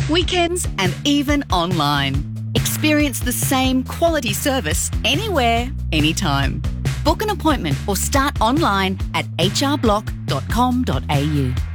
weekends and even online. Experience the same quality service anywhere, anytime. Book an appointment or start online at hrblock.com.au.